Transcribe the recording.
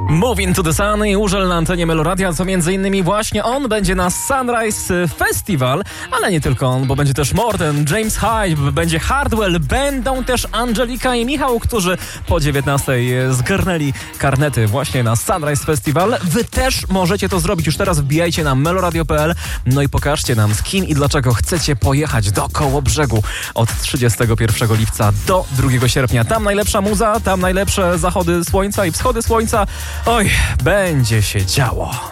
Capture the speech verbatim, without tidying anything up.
Moving to the Sun i Urzel na antenie Meloradia, co między innymi właśnie on będzie na Sunrise Festival, ale nie tylko on, bo będzie też Morten, James Hype, będzie Hardwell, będą też Angelika i Michał, którzy po dziewiętnastej zgarnęli karnety właśnie na Sunrise Festival. Wy też możecie to zrobić, już teraz wbijajcie na meloradio kropka p l, no i pokażcie nam, z kim i dlaczego chcecie pojechać do Kołobrzegu od trzydziestego pierwszego lipca do drugiego sierpnia. Tam najlepsza muza, tam najlepsze zachody słońca i wschody słońca. Oj, będzie się działo.